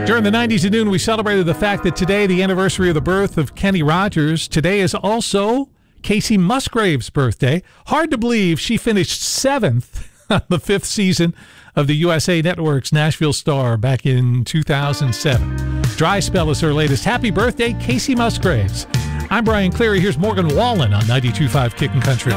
During the 90s at noon, we celebrated the fact that today, the anniversary of the birth of Kenny Rogers, today is also Kacey Musgrave's birthday. Hard to believe she finished 7th on the 5th season of the USA Network's Nashville Star back in 2007. Dry Spell is her latest. Happy birthday, Kacey Musgraves. I'm Brian Cleary. Here's Morgan Wallen on 92.5 Kickin' Country.